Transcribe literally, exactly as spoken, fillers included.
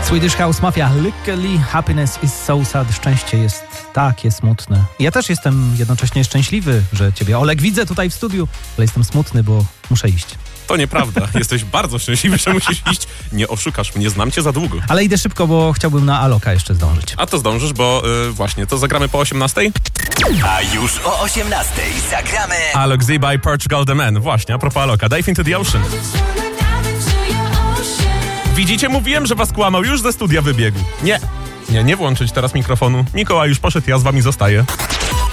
Swedish House Mafia, Lyckily Happiness is so sad. Szczęście jest takie smutne. Ja też jestem jednocześnie szczęśliwy, że ciebie, Oleg, widzę tutaj w studiu, ale jestem smutny, bo muszę iść. To nieprawda. Jesteś bardzo szczęśliwy, że musisz iść. Nie oszukasz mnie, znam cię za długo. Ale idę szybko, bo chciałbym na Aloka jeszcze zdążyć. A to zdążysz, bo yy, właśnie, to zagramy po osiemnastej? A już o osiemnastej zagramy Alok Z by Portugal The Man. Właśnie, a propos Aloka. Dive into the Ocean. Widzicie, mówiłem, że was kłamał, już ze studia wybiegł. Nie, nie, nie włączyć teraz mikrofonu. Mikołaj już poszedł, ja z wami zostaję.